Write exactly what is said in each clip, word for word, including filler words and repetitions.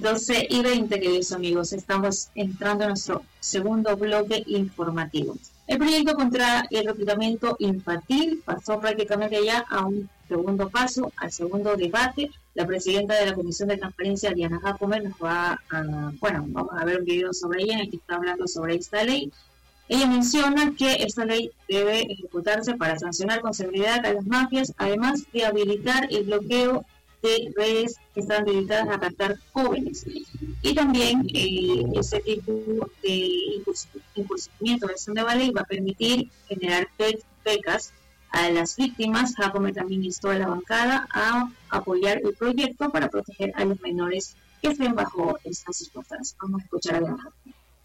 doce y veinte, queridos amigos, estamos entrando a nuestro segundo bloque informativo. El proyecto contra el reclutamiento infantil pasó prácticamente ya a un segundo paso, al segundo debate. La presidenta de la Comisión de Transparencia, Diana Jacomer, nos va a, bueno, vamos a ver un video sobre ella en el que está hablando sobre esta ley. Ella menciona que esta ley debe ejecutarse para sancionar con severidad a las mafias, además de habilitar el bloqueo de redes que están dedicadas a captar jóvenes. Y también eh, ese tipo de incursionamiento de esta nueva ley va a permitir generar becas a las víctimas. Jacomer también instó a la bancada a apoyar el proyecto para proteger a los menores que estén bajo estas circunstancias. Vamos a escuchar a la Jacomer.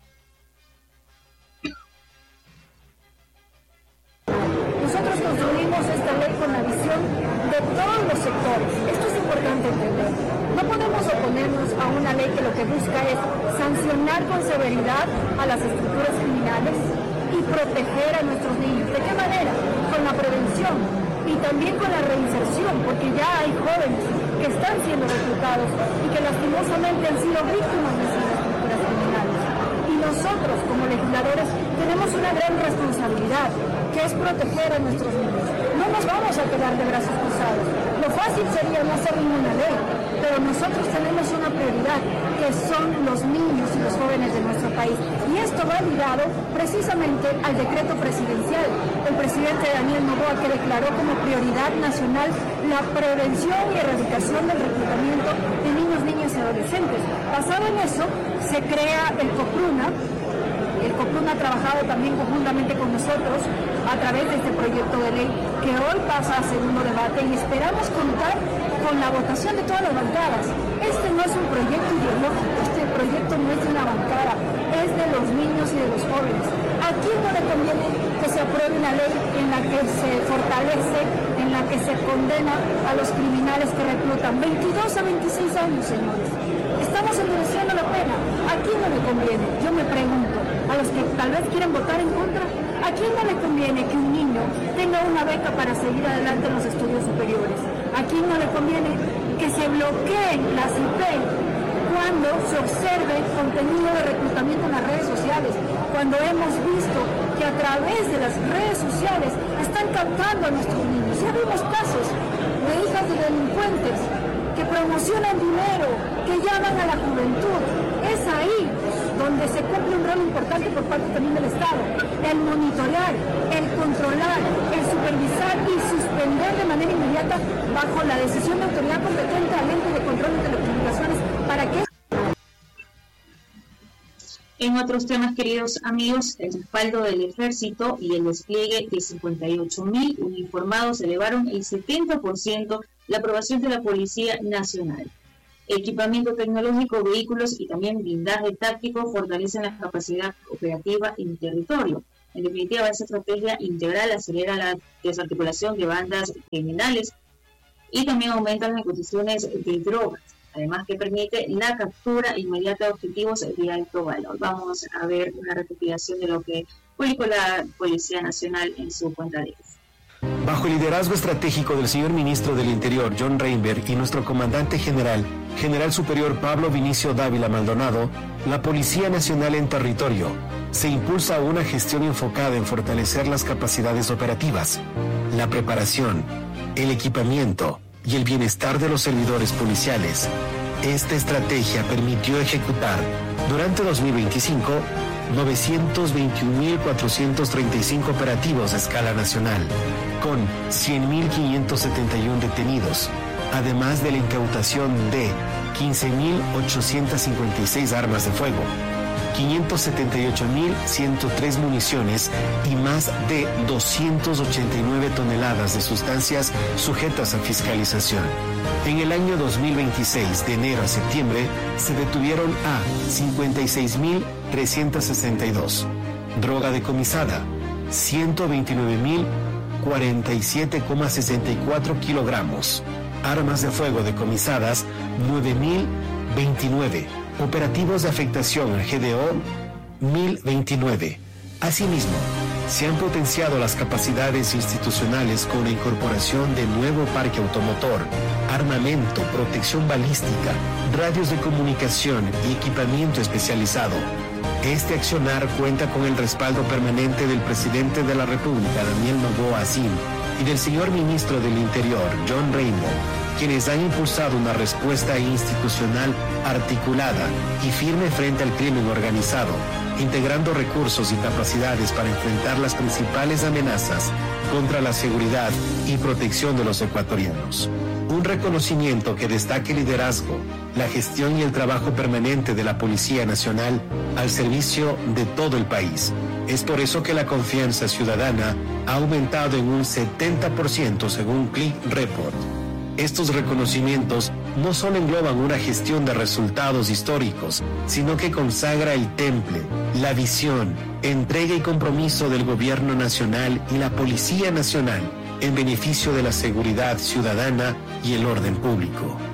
Nosotros construimos esta ley con la visión de todos los sectores. Esto es importante entender. No podemos oponernos a una ley que lo que busca es sancionar con severidad a las estructuras criminales y proteger a nuestros niños. ¿De qué manera? Con la prevención y también con la reinserción, porque ya hay jóvenes que están siendo reclutados y que lastimosamente han sido víctimas de esas estructuras criminales. Y nosotros, como legisladores, tenemos una gran responsabilidad, que es proteger a nuestros niños. No nos vamos a quedar de brazos cruzados. Lo fácil sería no hacer ninguna ley, pero nosotros tenemos una prioridad, que son los niños y los jóvenes de nuestro país. Y esto va ligado precisamente al decreto presidencial del presidente Daniel Noboa, que declaró como prioridad nacional la prevención y erradicación del reclutamiento de niños, niñas y adolescentes. Basado en eso, se crea el COPRUNA. El COPRUNA ha trabajado también conjuntamente con nosotros a través de este proyecto de ley que hoy pasa a segundo debate y esperamos contar con la votación de todas las bancadas. Este no es un proyecto ideológico, este proyecto no es de una bancada, es de los niños y de los jóvenes. ¿A quién no le conviene que se apruebe una ley en la que se fortalece, en la que se condena a los criminales que reclutan? veintidós a veintiséis años, señores. Estamos endureciendo la pena. ¿A quién no le conviene? Yo me pregunto, a los que tal vez quieren votar en contra, ¿a quién no le conviene que un niño tenga una beca para seguir adelante en los estudios superiores? ¿A quién no le conviene que se bloqueen las I P cuando se observe contenido de reclutamiento en las redes sociales? Cuando hemos visto que a través de las redes sociales están captando a nuestros niños. Ya vimos casos de hijas de delincuentes que promocionan dinero, que llaman a la juventud. Es ahí donde se cumple un rol importante por parte también del Estado, el monitorear, el controlar, el supervisar y suspender de manera inmediata bajo la decisión de autoridad competente al ente de control de telecomunicaciones para que... En otros temas, queridos amigos, el respaldo del ejército y el despliegue de cincuenta y ocho mil uniformados elevaron el setenta por ciento la aprobación de la Policía Nacional. Equipamiento tecnológico, vehículos y también blindaje táctico fortalecen la capacidad operativa en el territorio. En definitiva, esa estrategia integral acelera la desarticulación de bandas criminales y también aumenta las negociaciones de drogas, además que permite la captura inmediata de objetivos de alto valor. Vamos a ver una recopilación de lo que publicó la Policía Nacional en su cuenta de X. Bajo el liderazgo estratégico del señor Ministro del Interior, John Reinberg, y nuestro Comandante General, General Superior Pablo Vinicio Dávila Maldonado, la Policía Nacional en territorio se impulsa una gestión enfocada en fortalecer las capacidades operativas, la preparación, el equipamiento y el bienestar de los servidores policiales. Esta estrategia permitió ejecutar, durante dos mil veinticinco, novecientos veintiún mil cuatrocientos treinta y cinco operativos a escala nacional, con cien mil quinientos setenta y uno detenidos, además de la incautación de quince mil ochocientos cincuenta y seis armas de fuego, quinientos setenta y ocho mil ciento tres municiones y más de doscientas ochenta y nueve toneladas de sustancias sujetas a fiscalización. En el año dos mil veintiséis, de enero a septiembre, se detuvieron a cincuenta y seis mil trescientos sesenta y dos. Droga decomisada, ciento veintinueve mil cuarenta y siete coma sesenta y cuatro kilogramos. Armas de fuego decomisadas, nueve mil veintinueve. Operativos de afectación al G D O, mil veintinueve. Asimismo, Se han potenciado las capacidades institucionales con la incorporación de nuevo parque automotor, armamento, protección balística, radios de comunicación y equipamiento especializado. Este accionar cuenta con el respaldo permanente del presidente de la República, Daniel Noboa Sim, y del señor ministro del Interior, John Rainbow, quienes han impulsado una respuesta institucional articulada y firme frente al crimen organizado, integrando recursos y capacidades para enfrentar las principales amenazas contra la seguridad y protección de los ecuatorianos. Un reconocimiento que destaque el liderazgo, la gestión y el trabajo permanente de la Policía Nacional al servicio de todo el país. Es por eso que la confianza ciudadana ha aumentado en un setenta por ciento según Click Report. Estos reconocimientos no solo engloban una gestión de resultados históricos, sino que consagra el temple, la visión, entrega y compromiso del Gobierno Nacional y la Policía Nacional en beneficio de la seguridad ciudadana y el orden público.